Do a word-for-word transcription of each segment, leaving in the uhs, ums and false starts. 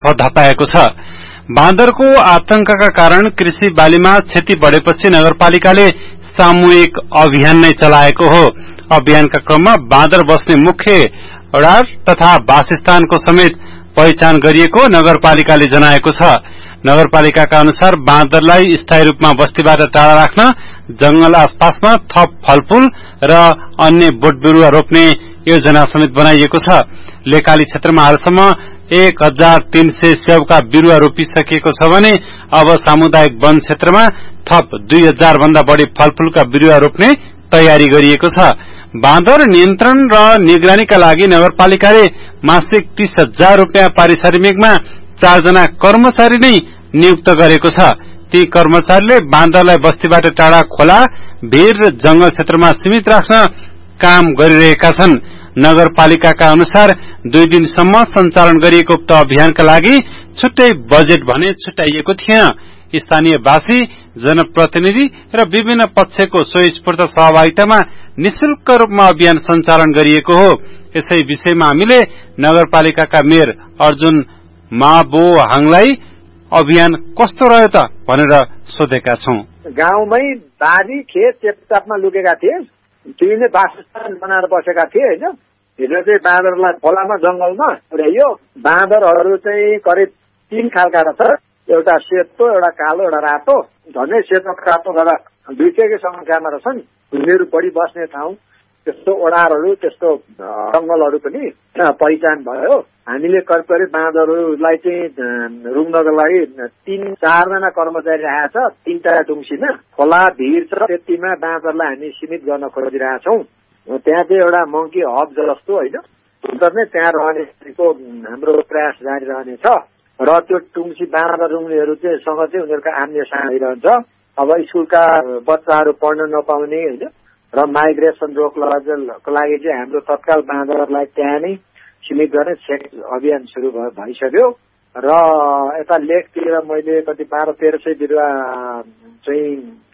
धपाएको छ। बाँदरको आतंकका कारण कृषि बालीमा क्षति बढेपछि नगरपालिकाले सामूहिक अभियान नै चलाएको हो। अभियानका क्रममा बाँदर बस्ने मुख्य ओडार तथा वासस्थानको समेत पहिचान गरिएको नगरपालिकाले जनाएको छ। नगरपालिकाका अनुसार बाँदरलाई स्थायी रूपमा बस्तीबाट टाढा राख्न जंगल आसपासमा थप फलफूल र अन्य बोट बिरूवा रोप्ने योजना समेत बनाइएको छ। लेकाली क्षेत्रमा हालसम्म एक हजार तीन सय स्याउका बिरूवा रोपिसकिएको छ भने अब सामुदायिक वन क्षेत्रमा थप दुई हजार भन्दा बढ़ी फलफूलका बिरूवा रोप्ने तयारी गरिएको छ। बाँदर नियन्त्रण र निगरानीका लागि नगरपालिकाले मासिक तीस हजार रूपियाँ पारिश्रमिकमा चारजना कर्मचारी नै नियुक्त गरेको छ। ती कर्मचारीले बाँदरलाई बस्तीबाट टाढा खोला भिर र जंगल क्षेत्रमा सीमित राख्न काम गरिरहेका छन्। नगरपालिकाका अनुसार दुई दिनसम्म सञ्चालन गरिएको उक्त अभियानका लागि छुट्टै बजेट भने छुट्याइएको थिएन। स्थानीयवासी, जनप्रतिनिधि र विभिन्न पक्षको स्वयस्फूर्त सहभागितामा निशुल्क रूपमा अभियान सञ्चालन गरिएको हो। यसै विषयमा हामीले नगरपालिकाका मेयर अर्जुन माबोहाङलाई अभियान कस्तो रह्यो त भनेर सोधेका छौं। गाउँमै बारी खेत चेपचापमा लुकेका थिए, तिनीले वासस्थान बनाएर बसेका थिए होइन। हिजो चाहिँ बाँदरलाई खोलामा जंगलमा पुर्याइयो। बाँदरहरू चाहिँ करिब तीन खालका रहेछ, एउटा सेतो, एउटा कालो, एउटा रातो। झनै सेतो रातो गर्दा दुईटैकै संख्यामा रहेछन्। उनीहरू बढी बस्ने ठाउँ, त्यस्तो ओडारहरू, त्यस्तो जंगलहरू पनि पहिचान भयो। हामीले करिब करिब बाँदरहरूलाई चाहिँ रुङ्नको लागि तीन चारजना कर्मचारी राखेको छ। तीनटा डुम्सीमा खोला भिर छ, त्यतिमा बाँदरलाई हामी सीमित गर्न खोजिरहेका छौँ। त्यहाँ चाहिँ एउटा मंकी हब जस्तो होइन, नै त्यहाँ रहनेको हाम्रो प्रयास जारी रहनेछ। र त्यो टुङ्सी बाँदर रुङ्नेहरू चाहिँ सँग चाहिँ उनीहरूको आम्ने साइरहन्छ। अब स्कुलका बच्चाहरू पढ्न नपाउने होइन र माइग्रेसन रोक्नको लागि चाहिँ हाम्रो तत्काल बाँदरलाई त्यहाँ नै सीमित गर्ने चेक अभियान सुरु भइसक्यो। र यता लेकतिर मैले कति बाह्र तेह्र सय बिरुवा चाहिँ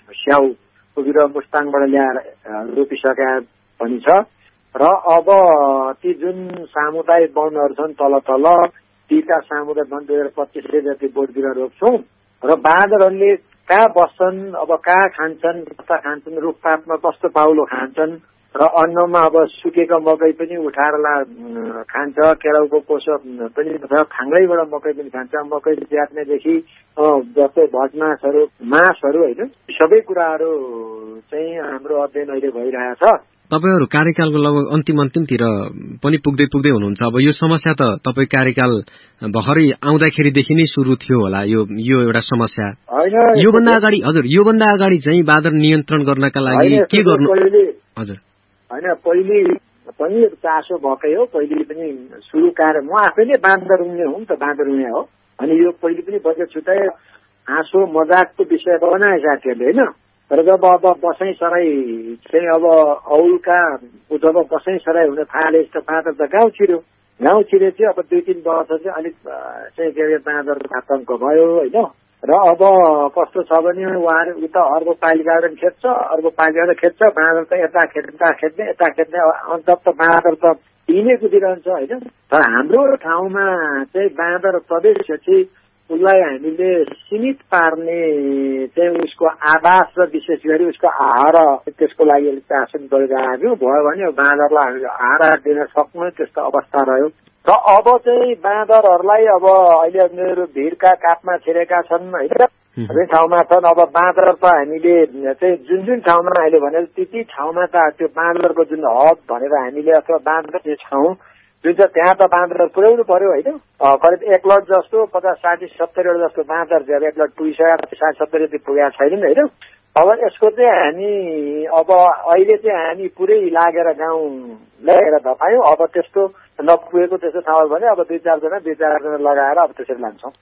स्याउको बिरुवा मुस्ताङबाट ल्याएर रोपिसकेका पनि छ। र अब ती जुन सामुदायिक वनहरू छन् तल तल, तीका सामुदायिक वन दुई हजार पच्चिस सय जति बोट बिरुवा रोप्छौँ। र बाँदरहरूले कहाँ बस्छन्, अब कहाँ खान्छन्, कता खान्छन्, रुखपातमा कस्तो पाउलो खान्छन्, र अन्नमा अब सुकेको मकै पनि उठाएर ला खान्छ, केराउको कोसो पनि खाङ्गैबाट मकै पनि खान्छ। मकै ज्यात्नेदेखि जस्तै भटमासहरू, मासहरू होइन, सबै कुराहरू चाहिँ हाम्रो अध्ययन अहिले भइरहेछ। तपाईहरु कार्यकालको लगभग अन्तिम अन्तिमतिर पनि पुग्दै पुग्दै हुनुहुन्छ। अब यो समस्या त तपाई कार्यकाल भर्खरै आउँदाखेरिदेखि नै सुरु थियो होला। यो यो एउटा समस्या यो भन्दा अगाडि हजुर यो भन्दा अगाडि चाहिँ बाँदर नियन्त्रण गर्नका लागि के गर्नु हजुर हैन पहिले पनि चासो भकै हो। पहिले पनि सुरु कार्य म आफैले बाँदर रुङ्ने हुँ त बाँदर रुङ्ने हो। अनि यो पहिले पनि बजेट छुट्याए हाँसो मजाकको विषय बनाए साथीहरूले होइन। तर जब अब बसाइ सराई चाहिँ अब औलका जब बसाइ सराई हुन थाले यस्तो बाँदर त गाउँ छिर्यो। गाउँ छिरे चाहिँ अब दुई तिन वर्ष चाहिँ अलिक चाहिँ के अरे बाँदर आतंक भयो होइन। र अब कस्तो छ भने उहाँहरू उता अर्को पालिकाबाट खेद्छ, अर्को पालिकाबाट खेद्छ, बाँदर त यता खेद्दा खेद्ने यता खेद्ने अन्त त बाँदर त यिनै कुदिरहन्छ होइन। तर हाम्रो ठाउँमा चाहिँ बाँदर प्रवेशपछि उसलाई हामीले सीमित पार्ने चाहिँ उसको आवास र विशेष गरी उसको आहार त्यसको लागि अलिक शासन गरिरहेको भयो भने बाँदरलाई हामीले आहार दिन सक्नु त्यस्तो अवस्था रह्यो। र अब चाहिँ बाँदरहरूलाई अब अहिले उनीहरू भिरका कापमा छिरेका छन् होइन, सबै ठाउँमा छन्। अब बाँदर त हामीले चाहिँ जुन जुन ठाउँमा अहिले भने ती ती ठाउँमा त त्यो बाँदरको जुन हब भनेर हामीले अथवा बाँदर ठाउँ जुन छ त्यहाँ त बाँदर पुर्याउनु पर्यो होइन। करिब एक लट जस्तो पचास साठी सत्तरीवटा जस्तो बाँदर चाहिँ एक लट पुगिसकेर साठी सत्तरी जति पुगेका छैनन् होइन। अब यसको चाहिँ हामी अब अहिले चाहिँ हामी पुरै लागेर गाउँ ल्याएर धपायौँ। अब त्यस्तो नपुगेको त्यस्तो ठाउँ भने अब दुई चारजना दुई चारजना लगाएर अब त्यसरी लान्छौँ।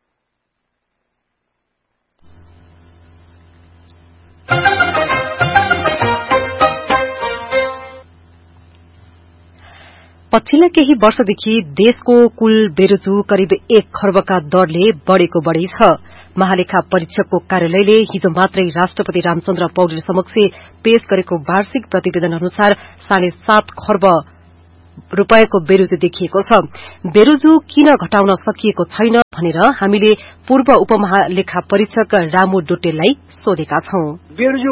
पछिल्ला केही वर्षदेखि देशको कुल बेरोजगारी करिब एक खर्बका दरले बढ़ेको बढ़ी छ। महालेखा परीक्षकको कार्यालयले हिजो मात्रै राष्ट्रपति रामचन्द्र पौडेल समक्ष पेश गरेको वार्षिक प्रतिवेदन अनुसार साढे सात खर्ब रूपैयाँको बेरोजु देखिएको छ। बेरोजु किन घटाउन सकिएको छैन भनेर हामीले पूर्व उपमहालेखा परीक्षक रामु डोटेललाई सोधेका छौं। बेरोजु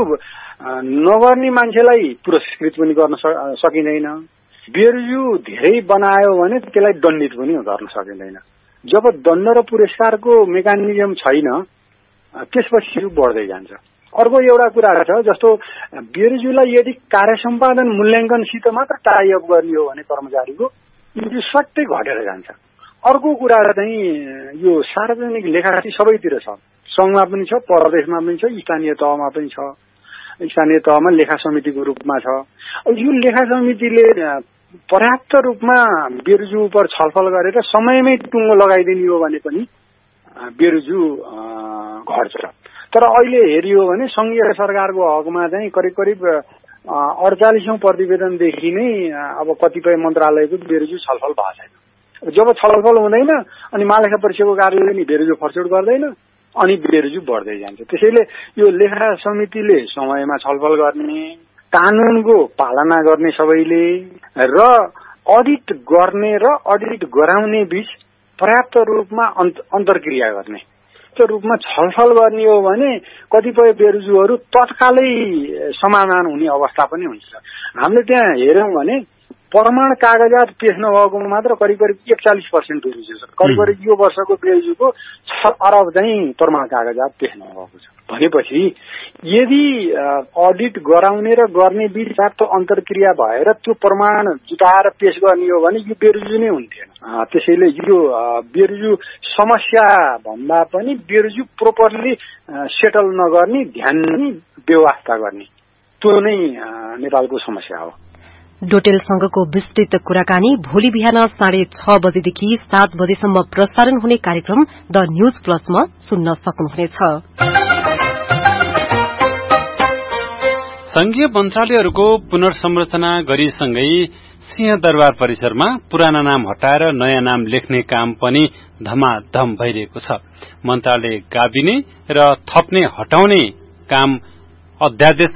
नगर्ने मान्छेलाई पुरस्कृत पनि गर्न सकिँदैन, बेरोजु धेरै बनायो भने त्यसलाई दण्डित पनि गर्न सकिँदैन। जब दण्ड र पुरस्कारको मेकानिजम छैन त्यसपछि बढ्दै जान्छ। अर्को एउटा कुरा छ, जस्तो बेरोजुलाई यदि कार्य सम्पादन मूल्याङ्कनसित मात्र टाइअप गर्ने हो भने कर्मचारीको यो सट्टै घटेर जान्छ। अर्को कुरा चाहिँ यो सार्वजनिक लेखासी सबैतिर छ, संघमा पनि छ, प्रदेशमा पनि छ, स्थानीय तहमा पनि छ। स्थानीय तहमा लेखा समितिको रूपमा छ। यो लेखा समितिले पर्याप्त रूपमा बेरोजु उप छलफल गरेर समयमै टुङ्गो लगाइदिने हो भने पनि बेरोजु घट्छ। तर अहिले हेरियो भने संघीय सरकारको हकमा चाहिँ करिब करिब अडचालिसौं प्रतिवेदनदेखि नै अब कतिपय मन्त्रालयको बेरोजु छलफल भएको छैन। जब छलफल हुँदैन अनि महालेखा परीक्षकको कार्यालयले नि बेरोजु फर्चौट गर्दैन अनि बेरोजु बढ्दै जान्छ। त्यसैले यो लेखा समितिले समयमा छलफल गर्ने, कानूनको पालना गर्ने सबैले र अडिट गर्ने र अडिट गराउने बीच पर्याप्त रूपमा अन्तर्क्रिया गर्ने त्यो रूपमा छलफल गर्ने हो भने कतिपय बेरोजुहरू तत्कालै समाधान हुने अवस्था पनि हुन्छ। हामीले त्यहाँ हेर्यौं भने प्रमाण कागजात पेश नभएको मात्र करिब करिब एकचालिस पर्सेन्ट बेरोजु छ। करिब करिब यो वर्षको बेरोजुको छ अरब चाहिँ प्रमाण कागजात पेश नभएको छ। भनेपछि यदि अडिट गराउने र गर्ने बीच पर्याप्त अन्तर्क्रिया भएर त्यो प्रमाण जुटाएर पेश गर्ने हो भने यो बेरोजु नै हुन्थेन। त्यसैले यो बेरोजु समस्या भन्दा पनि बेरोजु प्रोपरली सेटल नगर्ने, ध्यान व्यवस्था गर्ने, त्यो नै नेपालको समस्या हो। डोटेलसँगको विस्तृत कुराकानी भोलि बिहान साढे छ बजेदेखि सात बजेसम्म प्रसारण हुने कार्यक्रम द न्यूज प्लसमा सुन्न सक्नुहुनेछ। संघीय मन्त्रालयहरूको पुनर्संरचना गरिसँगै सिंहदरबार परिसरमा पुराना नाम हटाएर नयाँ नाम लेख्ने काम पनि धमाधम भइरहेको छ। मन्त्रालय गाभिने र थप्ने हटाउने काम अध्यादेश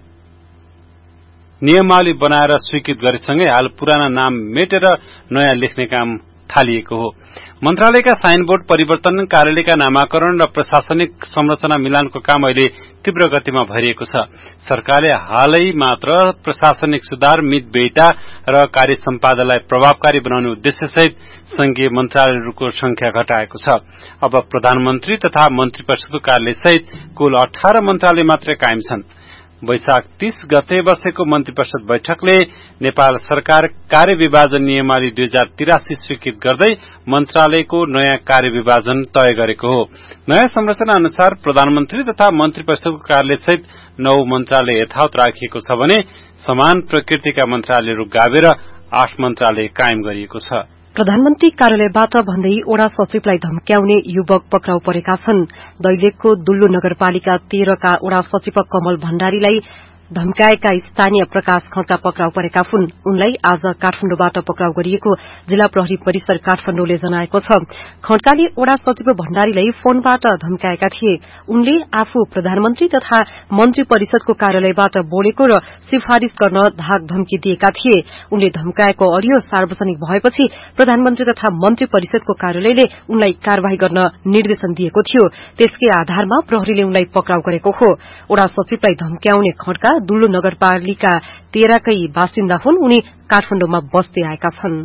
नियमावली बनाएर स्वीकृत गरेसँगै हाल पुराना नाम मेटेर नयाँ लेख्ने काम थालिएको हो। मन्त्रालयका साइनबोर्ड परिवर्तन, कार्यालयका नामाकरण र प्रशासनिक संरचना मिलानको काम अहिले तीव्र गतिमा भइरहेको छ। सरकारले हालै मात्र प्रशासनिक सुधार, मितव्ययिता र कार्य सम्पादनलाई प्रभावकारी बनाउने उद्देश्यसहित संघीय मन्त्रालयहरूको संख्या घटाएको छ। अब प्रधानमन्त्री तथा मन्त्री परिषदको कार्यालय सहित कुल अठार मन्त्रालय मात्रै कायम छन्। वैशाख तीस गते बसेको मन्त्री परिषद बैठकले नेपाल सरकार कार्य विभाजन नियमावली दुई हजार तिरासी स्वीकृत गर्दै मन्त्रालयको नयाँ कार्य विभाजन तय गरेको हो। नयाँ संरचना अनुसार प्रधानमन्त्री तथा मन्त्री परिषदको कार्यालय सहित नौ मन्त्रालय यथावत राखिएको छ भने समान प्रकृतिका मन्त्रालयहरू गाभेर आठ मन्त्रालय कायम गरिएको छ। प्रधानमन्त्री कार्यालयबाट भन्दै ओडा सचिवलाई धम्क्याउने युवक पक्राउ परेका छन्। दैलेखको दुल्लु नगरपालिका तेह्रका ओडा सचिव कमल भण्डारीलाई धम्काएका स्थानीय प्रकाश खड्का पक्राउ परेका हुन्। उनलाई आज काठमाडौँबाट पक्राउ गरिएको जिल्ला प्रहरी परिसर काठमाडौँले जनाएको छ। खड्काले ओडा सचिव भण्डारीलाई फोनबाट धम्काएका थिए। उनले आफू प्रधानमन्त्री तथा मन्त्री परिषदको कार्यालयबाट बोलेको र सिफारिश गर्न धाक धम्की दिएका थिए। उनले धम्काएको अडियो सार्वजनिक भएपछि प्रधानमन्त्री तथा मन्त्री परिषदको कार्यालयले उनलाई कार्यवाही गर्न निर्देशन दिएको थियो। त्यसकै आधारमा प्रहरीले उनलाई पक्राउ गरेको हो। ओडा सचिवलाई धम्क्याउने खड्का दुल्लु नगरपालिका तेह्रकै बासिन्दा हुन्। उनी काठमाडौँमा बस्दै आएका छन्।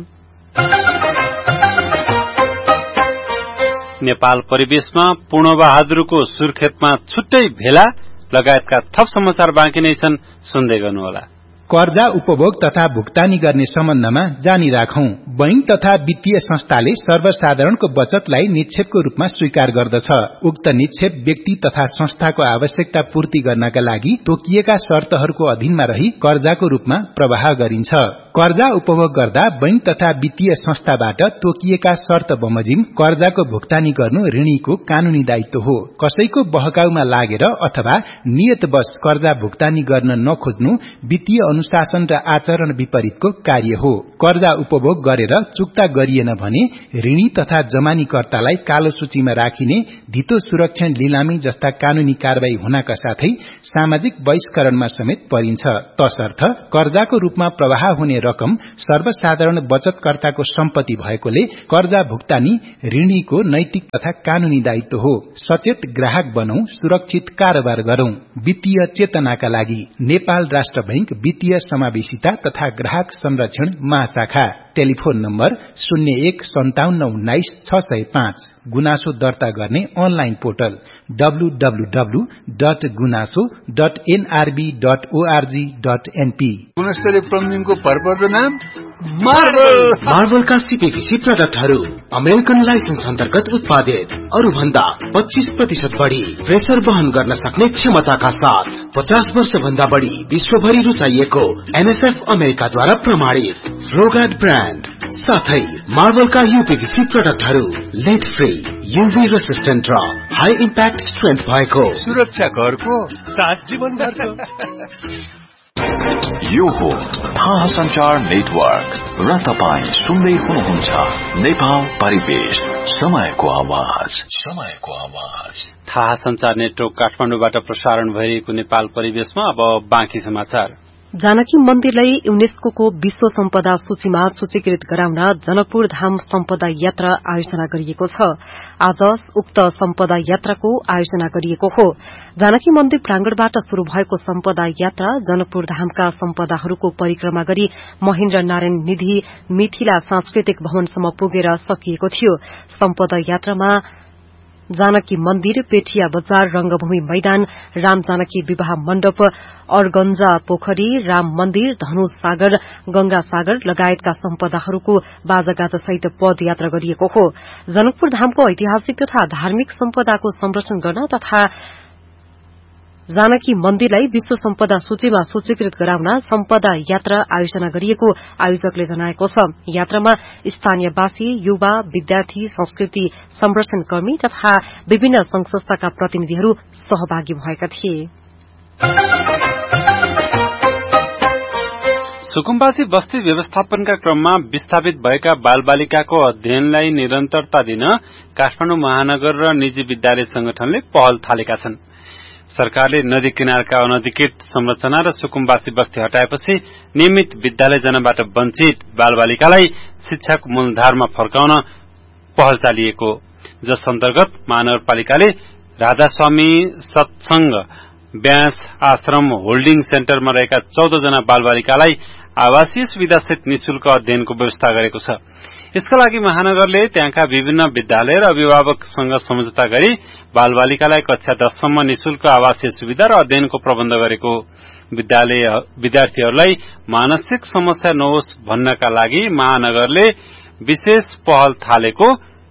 नेपाल परिवेशमा पूर्णबहादुरको सुर्खेतमा छुट्टै भेला लगायतका थप समाचार बाँकी नै छन्, सुन्दै गर्नुहोला। कर्जा उपभोग तथा भुक्तानी गर्ने सम्बन्धमा जानी राखौं। बैंक तथा वित्तीय संस्थाले सर्वसाधारणको बचतलाई निक्षेपको रूपमा स्वीकार गर्दछ। उक्त निक्षेप व्यक्ति तथा संस्थाको आवश्यकता पूर्ति गर्नका लागि तोकिएका शर्तहरूको अधीनमा रही कर्जाको रूपमा प्रवाह गरिन्छ। कर्जा उपभोग गर्दा बैंक तथा वित्तीय संस्थाबाट तोकिएका शर्त बमोजिम कर्जाको भुक्तानी गर्नु ऋणीको कानूनी दायित्व हो। कसैको बहकाउमा लागेर अथवा नियतवश कर्जा भुक्तानी गर्न नखोज्नु वित्तीय अनुशासन र आचरण विपरीतको कार्य हो। कर्जा उपभोग गरेर चुक्ता गरिएन भने ऋणी तथा जमानीकर्तालाई कालो सूचीमा राखिने, धितो सुरक्षण लिलामी जस्ता कानूनी कारवाही हुनका साथै सामाजिक बहिष्करणमा समेत परिन्छ। तसर्थ कर्जाको रूपमा प्रवाह हुने रकम सर्वसाधारण बचतकर्ताको सम्पत्ति भएकोले कर्जा भुक्तानी ऋणीको नैतिक तथा कानूनी दायित्व हो। सचेत ग्राहक बनौं, सुरक्षित कारोबार गरौं। वित्तीय चेतनाका लागि नेपाल राष्ट्र बैंक वित्तीय समावेशिता तथा ग्राहक संरक्षण महाशाखा। टेलिफोन नम्बर शून्य एक सन्ताउन्न उन्नाइस छ सय पाँच। गुनासो दर्ता गर्ने online portal W W W dot गुनासो dot NRB dot ORG dot NP. गुणस्तरीय प्लम्बिङको भरपर्दो नाम मार्बल। मार्बलका सीपीभीसी प्रडक्टहरू अमेरिकन लाइसेन्स अन्तर्गत उत्पादित, अरू भन्दा पच्चीस प्रतिशत बढ़ी प्रेसर वहन गर्न सक्ने क्षमताका साथ पचास वर्ष भन्दा बढ़ी विश्वभरि रुचाइएको एनएसएफ अमेरिकाद्वारा प्रमाणित रोगार्ड ब्रान्ड साथै मार्बलका यूपीभीसी प्रडक्टहरू लेड फ्री, यूभी रेसिस्टेन्ट र हाई इम्प्याक्ट स्ट्रेन्थ भएको, सुरक्षा घरको सात जीवन घरको। यो हो थाहा संचार नेटवर्क र तपाईँ सुन्दै हुनुहुन्छ नेपाल परिवेश, समयको आवाज, समयको आवाज। थाहा संचार नेटवर्क काठमाडौँबाट प्रसारण भइरहेको नेपाल परिवेशमा अब बाँकी समाचार। जानकी मन्दिरलाई युनेस्को विश्व सम्पदा सूचीमा सूचीकृत गराउन जनकपुर धाम सम्पदा यात्रा आयोजना गरिएको छ। आज उक्त सम्पदा यात्राको आयोजना गरिएको हो। जानकी मन्दिर प्रांगणबाट शुरू भएको सम्पदा यात्रा जनकपुर धामका सम्पदाहरूको परिक्रमा गरी महेन्द्र नारायण निधि मिथिला सांस्कृतिक भवनसम्म पुगेर सकिएको थियो। सम्पदा यात्रामा जानकी मन्दिर, पेठिया बजार, रंगभूमि मैदान, राम जानकी विवाह मण्डप, अरगंजा पोखरी, राम मन्दिर, धनु सागर, गंगा सागर लगायतका सम्पदाहरूको बाजागाजा सहित पदयात्रा गरिएको हो। जनकपुर धामको ऐतिहासिक तथा धार्मिक सम्पदाको संरक्षण गर्न तथा जानकी मन्दिरलाई विश्व सम्पदा सूचीमा सूचीकृत गराउन सम्पदा यात्रा आयोजना गरिएको आयोजकले जनाएको छ। यात्रामा स्थानीयवासी, युवा, विद्यार्थी, संस्कृति संरक्षण कर्मी तथा विभिन्न संघ संस्थाका प्रतिनिधिहरू सहभागी भएका थिए। सुकुम्बासी बस्ती व्यवस्थापनका क्रममा विस्थापित भएका बालबालिकाको अध्ययनलाई निरन्तरता दिन काठमाडौँ महानगर र निजी विद्यालय संगठनले पहल थालेका छन्। सरकारले नदी किनारका अनधिकृत संरचना र सुकुम्बासी बस्ती हटाएपछि नियमित विद्यालय जानबाट वञ्चित बालबालिकालाई शिक्षाको मूलधारमा फर्काउन पहल चालिएको, जस अन्तर्गत महानगरपालिकाले राधास्वामी सत्संग व्यास आश्रम होल्डिङ सेन्टरमा रहेका चौध जना बालबालिकालाई आवासीय सुविधासहित निशुल्क अध्ययनको व्यवस्था गरेको छ। यसका लागि महानगरले त्यहाँका विभिन्न विद्यालय र अभिभावकसँग सम्झौता गरी बालबालिकालाई कक्षा दससम्म निशुल्क आवासीय सुविधा र अध्ययनको प्रबन्ध गरेको। विद्यालय विद्यार्थीहरूलाई मानसिक समस्या नहोस् भन्नका लागि महानगरले विशेष पहल थालेको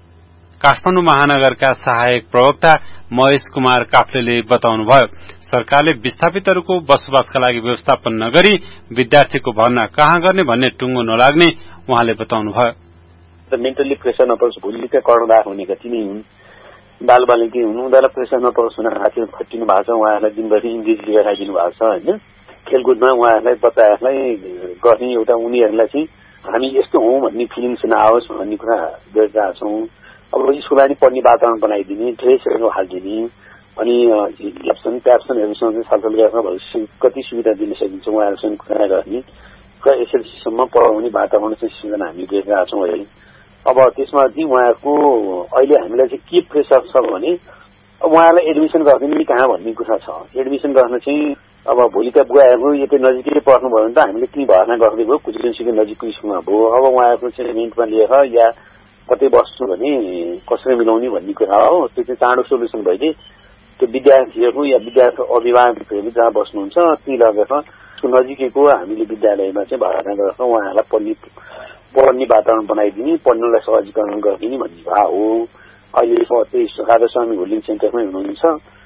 काठमाडौँ महानगरका सहायक प्रवक्ता महेश कुमार काफ्लेले बताउनुभयो। सरकारले विस्थापितहरूको बसोबासका लागि व्यवस्थापन नगरी विद्यार्थीको भर्ना कहाँ गर्ने भन्ने टुङ्गो नलाग्ने उहाँले बताउनुभयो। मेन्टली प्रेसर नपरोस्, भोलिका कर्णदार हुने कति नै हुन्, बालबालिका हुनु, उनीहरूलाई प्रेसर नपरोस् भनेर राखेर खटिनु भएको छ। उहाँहरूलाई दिनभरि इङ्ग्लिस लिएर राखिदिनु भएको छ होइन। खेलकुदमा उहाँहरूलाई बच्चाहरूलाई गर्ने एउटा उनीहरूलाई चाहिँ हामी यस्तो हौँ भन्ने फिलिङ्स नआओस् भन्ने कुरा गरिरहेका छौँ। अब स्कुलमा पढ्ने वातावरण बनाइदिने, ड्रेसहरू हालिदिने, अनि ल्याप्सन ट्याप्सनहरूसँग छलफल गरेर भविष्य कति सुविधा दिन सकिन्छ उहाँहरूसँग कुरा गर्ने र एसएलसीसम्म पढाउने वातावरण चाहिँ सृजना हामीले गरिरहेका छौँ अहिले। अब त्यसमा चाहिँ उहाँहरूको अहिले हामीलाई चाहिँ के प्रेसर छ भने उहाँहरूलाई एडमिसन गरिदिने कहाँ भन्ने कुरा छ। एडमिसन गर्न चाहिँ अब भोलिका बुवाहरू यतै नजिकै पढ्नुभयो भने त हामीले त्यहीँ भर्ना गर्दै भयो, कुचुकुन्सीको नजिकको स्कुलमा भयो। अब उहाँहरूको चाहिँ रेन्टमा लिएर या कतै बस्छु भने कसरी मिलाउने भन्ने कुरा हो। त्यो चाहिँ चाँडो सोल्युसन भइदिए त्यो विद्यार्थीहरू या विद्यार्थी अभिभावकहरू जहाँ बस्नुहुन्छ त्यहीँ लगेर नजिकैको हामीले विद्यालयमा चाहिँ भर्ना गरेर उहाँहरूलाई पढ्ने पढ्ने वातावरण बनाइदिने, पढ्नलाई सहजीकरण गरिदिने भन्ने भए हो। अहिले त्यही राधास्वामी होल्डिङ सेन्टरमै हुनुहुन्छ।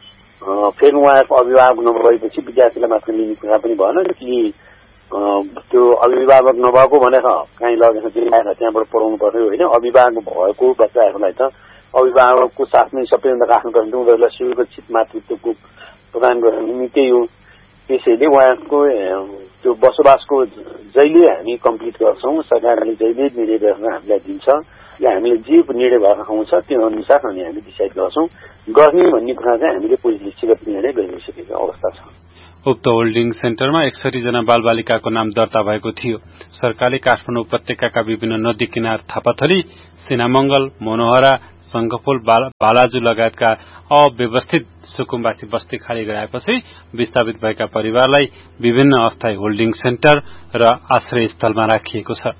फेरि उहाँहरूको अभिभावक नभएपछि विद्यार्थीलाई मात्र लिने कुरा पनि भएन कि त्यो अभिभावक नभएको भनेर कहीँ लगेर ल्याएर त्यहाँबाट पढाउनु पर्यो होइन। अभिभावक भएको बच्चाहरूलाई त अभिभावकको साथमै सबैभन्दा राख्नुपर्छ, उनीहरूलाई सुरक्षित मातृत्वको प्रदान गर्ने त्यही हो। त्यसैले उहाँको त्यो बसोबासको जहिले हामी कम्प्लिट गर्छौँ, सरकारले जहिले निर्णय गरेर हामीलाई दिन्छ या हामीले जे निर्णय भएर आउँछ त्यो अनुसार अनि हामी डिसाइड गर्छौँ। गर्ने भन्ने कुरा चाहिँ हामीले पूर्वनिश्चित निर्णय गरिसकेको अवस्था छ। उक्त होल्डिङ सेन्टरमा एकसठी जना बालबालिकाको नाम दर्ता भएको थियो। सरकारले काठमाडौँ उपत्यकाका विभिन्न नदी किनार थापाथली, सिनामंगल, मनोहरा, शंखफूल, बालाजु लगायतका अव्यवस्थित सुकुम्बासी बस्ती खाली गराएपछि विस्थापित भएका परिवारलाई विभिन्न अस्थायी होल्डिङ सेन्टर र आश्रय स्थलमा राखिएको छ।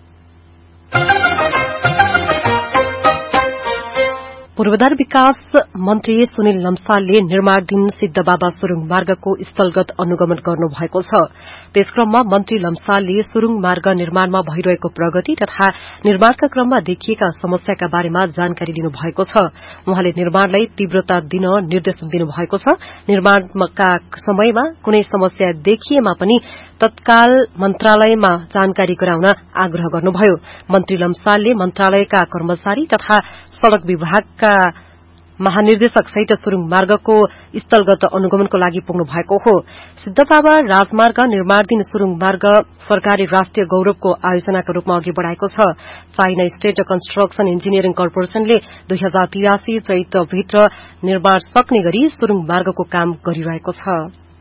पूर्वाधार विकास मन्त्री सुनिल लम्सालले निर्माणाधीन सिद्धबाबा सुरुङ मार्गको स्थलगत अनुगमन गर्नुभएको छ। त्यसक्रममा मन्त्री लम्सालले सुरुङ मार्ग निर्माणमा भइरहेको प्रगति तथा निर्माणका क्रममा देखिएका समस्याका बारेमा जानकारी दिनुभएको छ। उहाँले निर्माणलाई तीव्रता दिन निर्देशन दिनुभएको छ। निर्माणका समयमा कुनै समस्या देखिएमा पनि तत्काल मन्त्रालयमा जानकारी गराउन आग्रह गर्नुभयो। मन्त्री लम्सालले मन्त्रालयका कर्मचारी तथा सड़क विभागका महानिर्देशक सहित सुरुङ मार्गको स्थलगत अनुगमनको लागि पुग्नु भएको हो। सिद्धबाबा राजमार्ग निर्माणाधीन सुरुङ मार्ग सरकारी राष्ट्रिय गौरवको आयोजनाका रूपमा अघि बढ़ाएको छ। चाइना स्टेट कन्स्ट्रक्सन इन्जिनियरिङ कर्पोरेशनले दुई हजार तिरासी चैतभित्र निर्माण सक्ने गरी सुरुङ मार्गको काम गरिरहेको छ।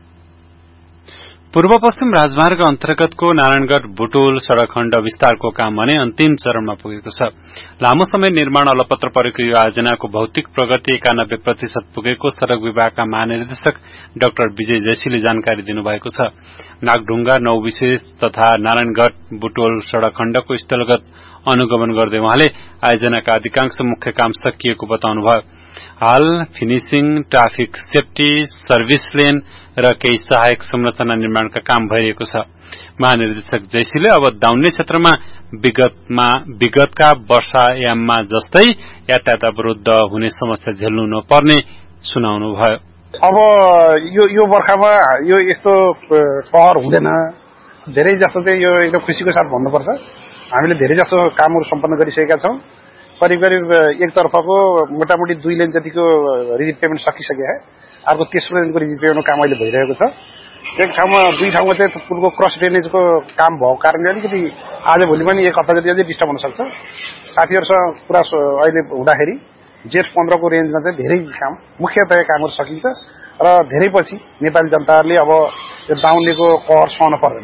पूर्व पश्चिम राजमार्ग अन्तर्गतको नारायणगढ़ बुटोल सड़क खण्ड विस्तारको काम भने अन्तिम चरणमा पुगेको छ। लामो समय निर्माण अलपत्र परेको यो आयोजनाको भौतिक प्रगति एकानब्बे प्रतिशत पुगेको सड़क विभागका महानिर्देशक डाक्टर विजय जैसीले जानकारी दिनुभएको छ। नागढुंगा नौ विशेष तथा नारायणगढ़ बुटोल सड़क खण्डको स्थलगत अनुगमन गर्दै उहाँले आयोजनाका अधिकांश मुख्य काम सकिएको बताउनुभयो। हाल finishing, traffic safety, service lane र केही सहायक संरचना निर्माणका काम भइरहेको छ। महानिर्देशक जैसीले अब दाउन्ने क्षेत्रमा विगतमा विगतका वर्षायाममा जस्तै यातायात अवरुद्ध हुने समस्या झेल्नु नपर्ने सुनाउनुभयो। अब यो यो वर्षामा यो यस्तो पहर हुँदैन। धेरै जस्तो चाहिँ यो एकदम खुसीको साथ भन्नुपर्छ। हामीले धेरै जसो कामहरू सम्पन्न गरिसकेका छौं। करिब करिब एक तर्फको मोटामोटी दुई लेन जतिको रिलिफ पेमेन्ट सकिसके है। अर्को तेस्रो लेनको रिलिफ पेमेन्टको काम अहिले भइरहेको छ। एक ठाउँमा दुई ठाउँमा चाहिँ पुलको क्रस ड्रेनेजको काम भएको कारणले अलिकति आज भोलि पनि एक हप्ता जति अझै डिस्टर्ब हुन सक्छ। साथीहरूसँग कुरा अहिले हुँदाखेरि जेठ पन्ध्रको रेन्जमा चाहिँ धेरै काम मुख्यतया कामहरू सकिन्छ र धेरै पछि नेपाली जनताहरूले अब यो दाउनेको कहर सहन पर्दैन।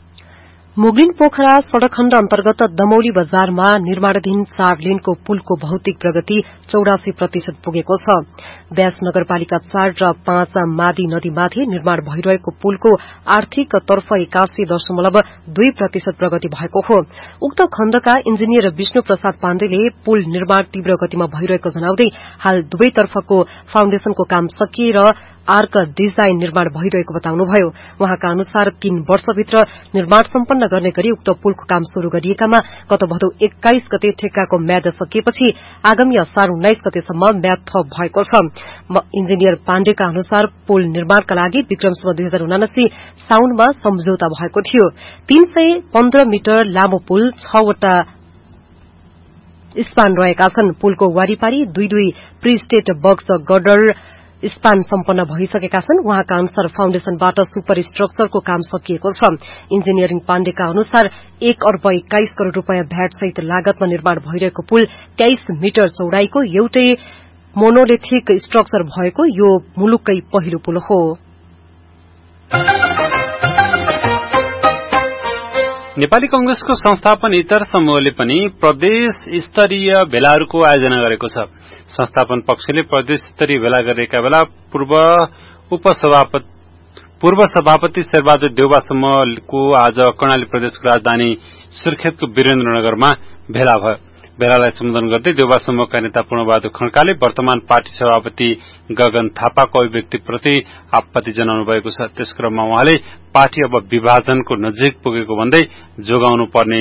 मुगलिन पोखरा सड़क खण्ड अन्तर्गत दमौली बजारमा निर्माणाधीन चार लेनको पुलको भौतिक प्रगति चौरासी प्रतिशत पुगेको छ। व्यास नगरपालिका चार र पाँच मादी नदीमाथि निर्माण भइरहेको पुलको आर्थिक तर्फ एकासी दशमलव दुई प्रतिशत प्रगति भएको हो। उक्त खण्डका इन्जिनियर विष्णु प्रसाद पाण्डेले पुल निर्माण तीव्र गतिमा भइरहेको जनाउँदै हाल दुवैतर्फको फाउन्डेशनको काम सकिएर आर्क डिजाइन निर्माण भइरहेको बताउनुभयो। उहाँका अनुसार तीन वर्षभित्र निर्माण सम्पन्न गर्ने गरी उक्त पुलको काम शुरू गरिएकामा गत भदौ एक्काइस गते ठेक्काको म्याद सकिएपछि आगामी असार उन्नाइस गतेसम्म म्याद थप भएको छ। इन्जिनियर पाण्डेका अनुसार पुल निर्माणका लागि विक्रमसम्म दुई हजार उनासी साउनमा सम्झौता भएको थियो। तीन सय पन्ध्र मिटर लामो पुल छवटा स्पान रहेका छन्। पुलको वारिपारी दुई दुई प्रिस्टेट बक्स गर्डर स्पान सम्पन्न भइसकेका छन्। उहाँका अनुसार फाउन्डेशनबाट सुपर स्ट्रक्चरको काम सकिएको छ। इन्जिनियरिङ पाण्डेका अनुसार एक अर्ब एक्काइस करोड़ रूपियाँ भ्याट सहित लागतमा निर्माण भइरहेको पुल तेइस मिटर चौड़ाईको एउटै मोनोलिथिक स्ट्रक्चर भएको यो मुलुककै पहिलो पुल हो। नेपाली कंग्रेसको संस्थापन इतर समूहले पनि प्रदेश स्तरीय भेलाहरूको आयोजना गरेको छ। संस्थापन पक्षले प्रदेश स्तरीय भेला गरेका बेला पूर्व उपसभापति पूर्व सभापति शेरबहादुर देउबा समूहको आज कर्णाली प्रदेशको राजधानी सुर्खेतको वीरेन्द्रनगरमा भेला भयो। भेलालाई सम्बोधन गर्दै देउबा समूहका नेता पूर्णबहादुर खड्काले वर्तमान पार्टी सभापति गगन थापाको अभिव्यक्तिप्रति आपत्ति जनाउनु भएको छ। त्यसक्रममा उहाँले पार्टी अब विभाजनको नजिक पुगेको भन्दै जोगाउनु पर्ने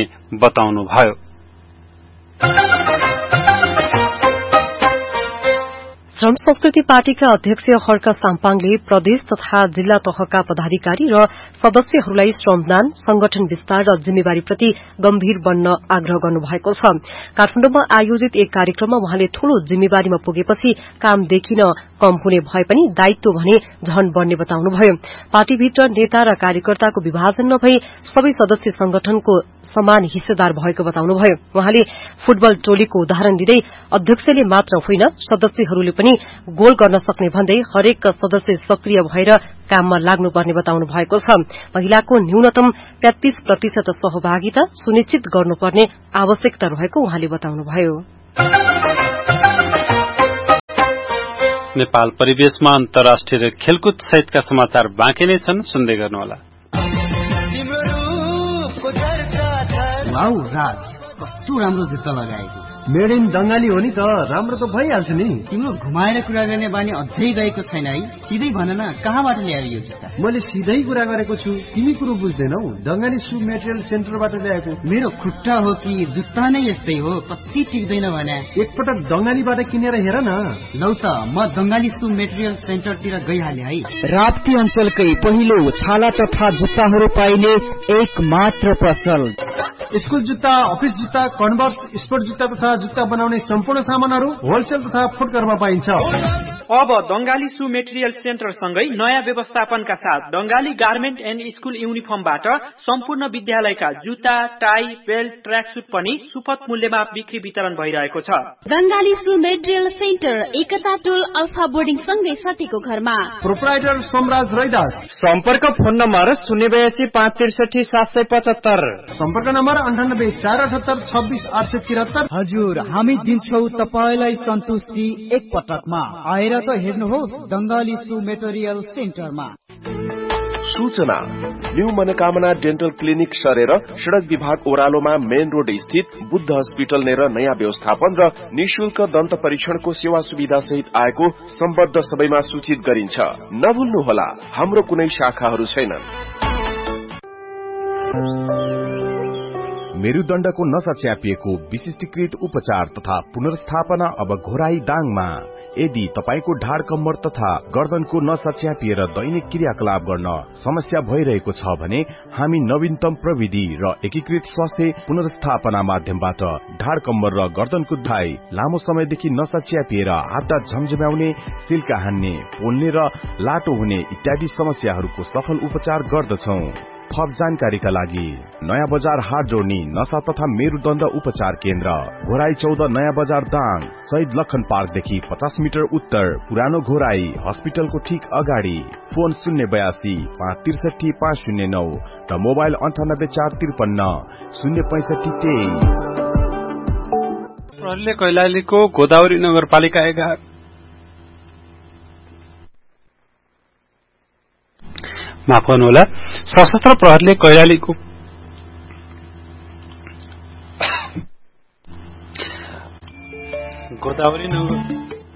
बताउनुभयो। श्रम संस्कृति पार्टीका अध्यक्ष हर्क साम्पाङले प्रदेश तथा जिल्ला तहका पदाधिकारी र सदस्यहरूलाई श्रमदान संगठन विस्तार र जिम्मेवारीप्रति गम्भीर बन्न आग्रह गर्नुभएको छ। काठमाडौँमा आयोजित एक कार्यक्रममा उहाँले ठूलो जिम्मेवारीमा पुगेपछि काम देखिन कम हुने भए पनि दायित्व भने झन बढ़ने बताउनुभयो। पार्टीभित्र नेता र कार्यकर्ताको विभाजन नभई सबै सदस्य संगठनको समान हिस्सेदार भएको बताउनुभयो। उहाँले फुटबल टोलीको उदाहरण दिँदै अध्यक्षले मात्र होइन सदस्यहरूले पनि गोल गर्न सक्ने भन्दै हरेक सदस्य सक्रिय भएर काममा लाग्नुपर्ने बताउनु भएको छ। महिलाको न्यूनतम पैंतीस प्रतिशत सहभागिता सुनिश्चित गर्नुपर्ने आवश्यकता रहेको उहाँले बताउनुभयो। नेपाल परिवेशमा अन्तर्राष्ट्रिय खेलकुद सहितका समाचार बाँकी नै छन्, सुन्दै गर्नुहोला। वाउ राज, कस्तो राम्रो जुत्ता लगाएको। मेड इन बंगाली हो नि त, राम्रो त भइहाल्छ नि। तिम्रो घुमाएर कुरा गर्ने बानी अझै गएको छैन है? सिधै भन न, कहाँबाट ल्यायो यो जुत्ता? मैले सिधै कुरा गरेको छु, तिमी कुरो बुझ्दैनौ। बंगाली सु मेटेरियल सेन्टरबाट ल्याएको। मेरो खुट्टा हो कि जुत्ता नै यस्तै हो, कति टिक्दैन भने। एकपटक बंगालीबाट किनेर हेर न। लौ त म बंगाली सु मेटेरियल सेन्टरतिर गइहाले है। राप्ती अञ्चलकै पहिलो छाला तथा जुत्ताहरू पाइने एक मात्र पसल। स्कुल जुत्ता, अफिस जुत्ता, कन्भर्स, स्पोर्ट जुत्ता तथा जुत्ता बनाउने सम्पूर्ण सामानहरू होलसेल तथा फुटकरमा पाइन्छ। अब बंगाली सु मेटेरियल सेन्टर सँगै नयाँ व्यवस्थापनका साथ बंगाली गार्मेन्ट एन्ड स्कुल युनिफर्मबाट सम्पूर्ण विद्यालयका जुत्ता, टाई, बेल्ट, ट्र्याकसुट पनि सुपथ मूल्यमा बिक्री वितरण भइरहेको छ। बंगाली सु मेटेरियल सेन्टर एकता टोल अल्फा बोर्डिङ सँगै सतीको घरमा। प्रोप्राइटर सोमराज रैदास। सम्पर्क फोन नम्बर शून्य बयासी पाँच त्रिसठी सात सय पचहत्तर। सम्पर्क नम्बर अन्ठानब्बे चार अठहत्तर छब्बीस आठ सय तिहत्तर। हजुर, हामी दिन्छौ तपाईलाई सन्तुष्टि एक पटकमा। आएर त हेर्नुहोस् बंगाली सु मेटेरियल सेन्टरमा। सूचना, न्यू मनोकामना डेन्टल क्लिनिक सरेर सड़क विभाग ओह्रालोमा मेन रोड स्थित बुद्ध हस्पिटल नेर नयाँ व्यवस्थापन र निशुल्क दन्त परीक्षणको सेवा सुविधा सहित आएको सम्बद्ध सबैमा सूचित गरिन्छ। नभुल्नुहोला, हाम्रो कुनै शाखाहरू छैनन्। मेरुदण्डको नसा च्यापिएको विशिष्टीकृत उपचार तथा पुनर्स्थापना अब घोराई दाङमा। यदि तपाईको ढाड कम्मर तथा गर्दनको नसा च्यापिएर दैनिक क्रियाकलाप गर्न समस्या भइरहेको छ भने हामी नवीनतम प्रविधि र एकीकृत स्वास्थ्य पुनर्स्थापना माध्यमबाट ढाड कम्मर र गर्दनको धाइ, लामो समयदेखि नसा च्यापिएर हातटा झमझम्याउने, सिल्का हान्ने, पोल्ने र लाटो हुने इत्यादि समस्याहरूको सफल उपचार गर्दछौं। थप जानकारीका लागि नयाँ बजार हाट जोड्ने नसा तथा मेरुदण्ड उपचार केन्द्र, घोराई चौध नयाँ बजार दाङ, शहीद लखन पार्कदेखि पचास मिटर उत्तर, पुरानो घोराई हस्पिटलको ठीक अगाडि। फोन शून्य बयासी पाँच त्रिसठी पाँच शून्य नौ र मोबाइल अन्ठानब्बे चार त्रिपन्न शून्य पैंसठी तेइस। प्रहरीले कैलालीको गोदावरी नगरपालिका एघार माफ गर्नुहोला सशस्त्र प्रहरीले कैलालीको गोदावरी नगर